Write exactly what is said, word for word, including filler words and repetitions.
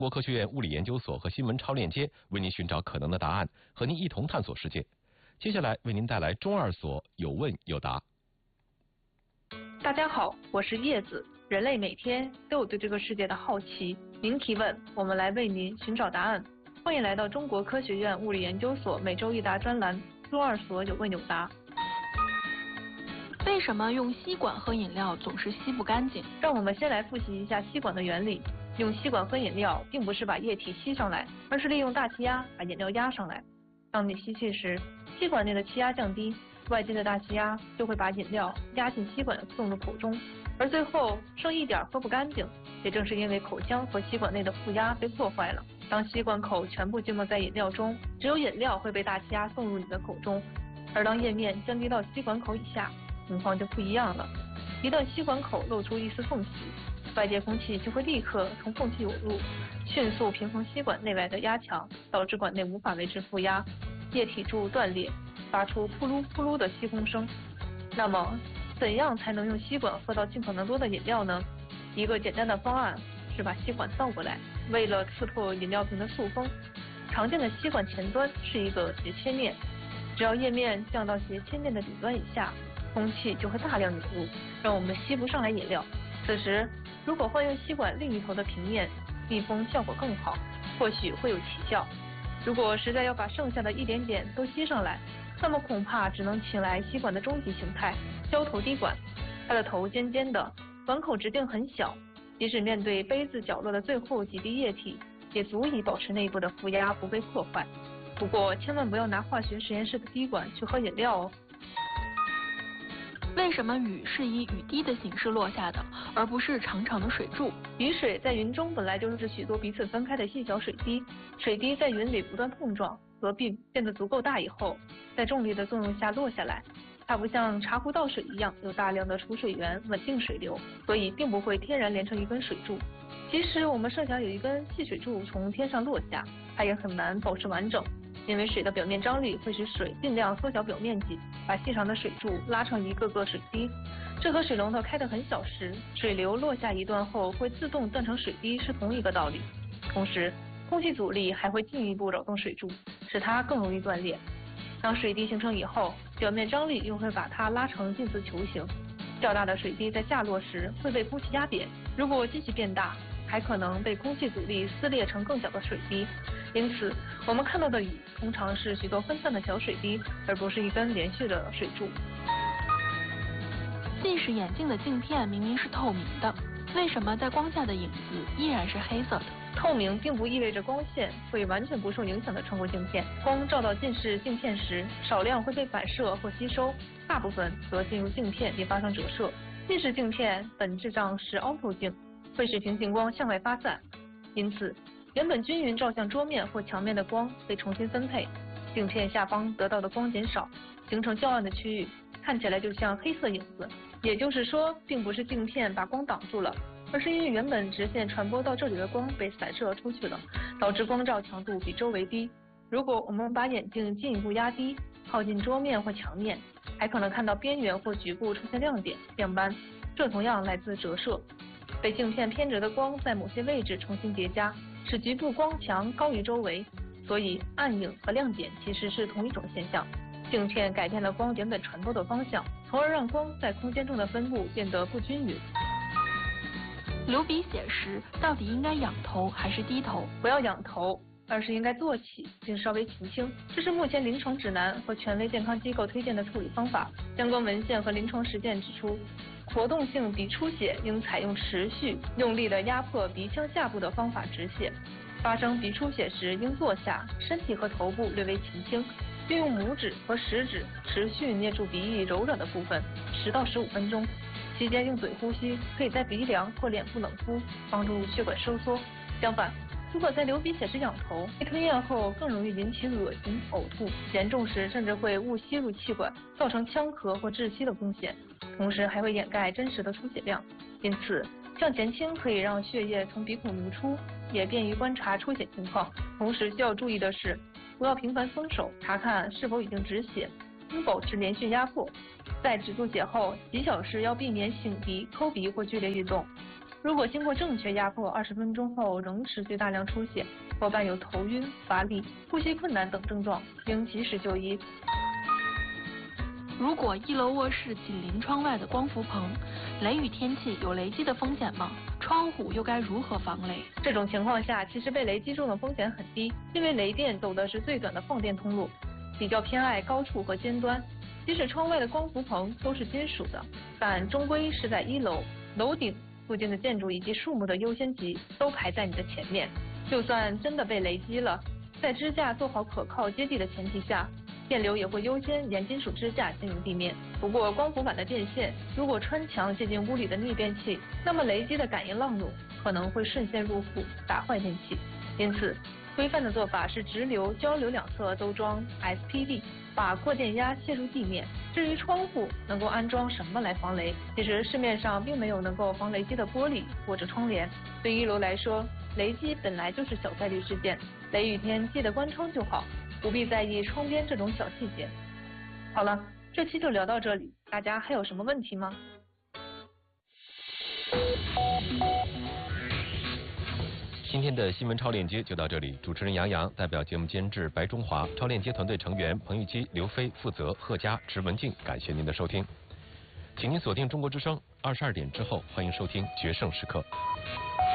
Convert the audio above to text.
中国科学院物理研究所和新闻超链接为您寻找可能的答案，和您一同探索世界。接下来为您带来中二所有问有答。 大家好，我是叶子。人类每天都有对这个世界的好奇，您提问，我们来为您寻找答案。欢迎来到中国科学院物理研究所每周一答专栏中二所有问有答。 为什么用吸管喝饮料总是吸不干净？ 让我们先来复习一下吸管的原理。用吸管喝饮料，并不是把液体吸上来，而是利用大气压把饮料压上来。当你吸气时，吸管内的气压降低，外界的大气压就会把饮料压进吸管送入口中，而最后剩一点喝不干净。也正是因为口腔和吸管内的负压被破坏了，当吸管口全部浸没在饮料中，只有饮料会被大气压送入你的口中，而当液面降低到吸管口以下，情况就不一样了。一旦吸管口露出一丝缝隙，外界空气就会立刻从缝隙涌入，迅速平衡吸管内外的压强，导致管内无法维持负压，液体柱断裂，发出扑噜扑噜的吸空声。那么，怎样才能用吸管喝到尽可能多的饮料呢？一个简单的方案是把吸管倒过来，为了刺破饮料瓶的塑封，常见的吸管前端是一个斜切面，只要液面降到斜切面的顶端以下，空气就会大量涌入，让我们吸不上来饮料。此时，如果换用吸管另一头的平面，密封效果更好，或许会有奇效。如果实在要把剩下的一点点都吸上来，那么恐怕只能请来吸管的终极形态——胶头滴管。它的头尖尖的，管口直径很小，即使面对杯子角落的最后几滴液体，也足以保持内部的负压不被破坏。不过，千万不要拿化学实验室的滴管去喝饮料哦。 为什么雨是以雨滴的形式落下的，而不是长长的水柱？ 雨水在云中本来就是许多彼此分开的细小水滴，水滴在云里不断碰撞、合并，变得足够大以后，在重力的作用下落下来。它不像茶壶倒水一样有大量的储水源稳定水流，所以并不会天然连成一根水柱。即使我们设想有一根细水柱从天上落下，它也很难保持完整。因为水的表面张力会使水尽量缩小表面积，把细长的水柱拉成一个个水滴。这和水龙头开得很小时，水流落下一段后会自动断成水滴是同一个道理。同时，空气阻力还会进一步扰动水柱，使它更容易断裂。当水滴形成以后，表面张力又会把它拉成近似球形。较大的水滴在下落时会被空气压扁，如果继续变大，还可能被空气阻力撕裂成更小的水滴。因此，我们看到的雨通常是许多分散的小水滴，而不是一根连续的水柱。 近视眼镜的镜片明明是透明的，为什么在光下的影子依然是黑色的？ 透明并不意味着光线会完全不受影响的穿过镜片。光照到近视镜片时，少量会被反射或吸收，大部分则进入镜片并发生折射。近视镜片本质上是凹透镜，会使平行光向外发散，因此原本均匀照向桌面或墙面的光被重新分配，镜片下方得到的光减少，形成较暗的区域，看起来就像黑色影子。也就是说，并不是镜片把光挡住了，而是因为原本直线传播到这里的光被散射出去了，导致光照强度比周围低。如果我们把眼镜进一步压低，靠近桌面或墙面，还可能看到边缘或局部出现亮点、亮斑，这同样来自折射。被镜片偏折的光在某些位置重新叠加，使局部光强高于周围，所以暗影和亮点其实是同一种现象。镜片改变了光原本传播的方向，从而让光在空间中的分布变得不均匀。 流鼻血时到底应该仰头还是低头？ 不要仰头，而是应该坐起并稍微前倾，这是目前临床指南和权威健康机构推荐的处理方法。相关文献和临床实践指出，活动性鼻出血应采用持续用力的压迫鼻腔下部的方法止血。发生鼻出血时应坐下，身体和头部略微前倾，并用拇指和食指持续捏住鼻翼柔软的部分十到十五分钟，期间用嘴呼吸，可以在鼻梁或脸部冷敷，帮助血管收缩。相反，如果在流鼻血时仰头，被吞咽后更容易引起恶心、呕吐，严重时甚至会误吸入气管，造成腔咳或窒息的风险，同时还会掩盖真实的出血量。因此，向前倾可以让血液从鼻孔流出，也便于观察出血情况。同时需要注意的是，不要频繁松手，查看是否已经止血，应保持连续压迫。在止住血后几小时要避免擤鼻、抠鼻或剧烈运动。 如果经过正确压迫，二十分钟后仍持续大量出血，或伴有头晕、乏力、呼吸困难等症状，应及时就医。 如果一楼卧室紧邻窗外的光伏棚，雷雨天气有雷击的风险吗？窗户又该如何防雷？ 这种情况下，其实被雷击中的风险很低，因为雷电走的是最短的放电通路，比较偏爱高处和尖端。即使窗外的光伏棚都是金属的，但终归是在一楼，楼顶附近的建筑以及树木的优先级都排在你的前面。就算真的被雷击了，在支架做好可靠接地的前提下，电流也会优先沿金属支架进入地面。不过光伏板的电线如果穿墙接近屋里的逆变器，那么雷击的感应浪怒可能会顺线入户，打坏电器。因此规范的做法是直流、交流两侧都装 S P D， 把过电压泄入地面。至于窗户能够安装什么来防雷，其实市面上并没有能够防雷击的玻璃或者窗帘。对一楼来说，雷击本来就是小概率事件，雷雨天记得关窗就好，不必在意窗边这种小细节。好了，这期就聊到这里，大家还有什么问题吗？ 今天的新闻超链接就到这里，主持人杨洋代表节目监制白中华、超链接团队成员彭玉基、刘飞、负责、贺佳、池文静，感谢您的收听，请您锁定中国之声，二十二点之后欢迎收听决胜时刻。